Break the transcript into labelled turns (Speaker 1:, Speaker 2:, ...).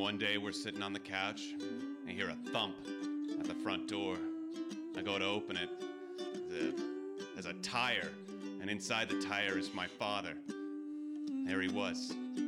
Speaker 1: one day we're sitting on the couch. I hear a thump at the front door. I go to open it. There's a tire, and inside the tire is my father. There he was,